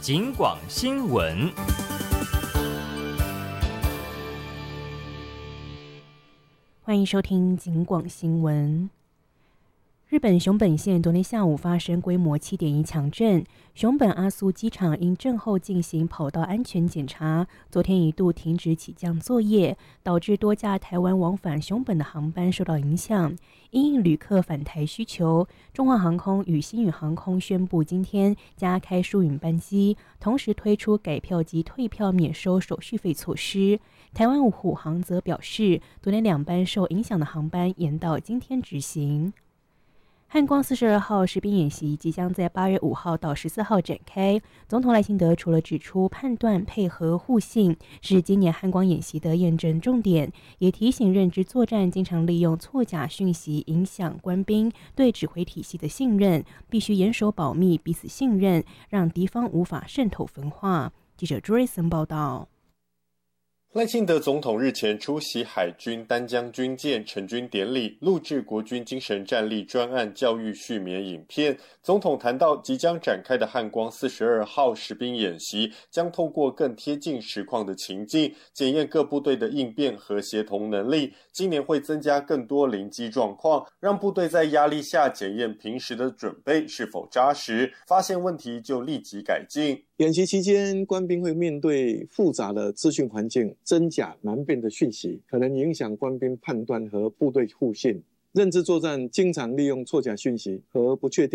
警广新闻。 欢迎收听警广新闻。日本熊本县昨天下午发生规模7.1强震，熊本阿苏机场因震后进行跑道安全检查，昨天一度停止起降作业，导致多架台湾往返熊本的航班受到影响。因应旅客返台需求，中华航空与星宇航空宣布今天加开疏运班机，同时推出改票及退票免收手续费措施。台湾虎航则表示，昨天2班受影响的航班延到今天执行。汉光42号实兵演习即将在8月5号到14号展开。总统赖清德除了指出判断、配合、互信是今年汉光演习的验证重点，也提醒认知作战经常利用错假讯息影响官兵对指挥体系的信任，必须严守保密，彼此信任，让敌方无法渗透分化。记者朱瑞森报道。 赖清德总统日前出席海军丹江军舰成军典礼，录制国军精神战力专案教育续绵影片。总统谈到即将展开的汉光42号实兵演习，将透过更贴近实况的情境，检验各部队的应变和协同能力。今年会增加更多临机状况，让部队在压力下检验平时的准备是否扎实，发现问题就立即改进。 演习期间，官兵会面对复杂的资讯环境，真假难辨的讯息，可能影响官兵判断和部队互信。认知作战经常利用错假讯息和不确定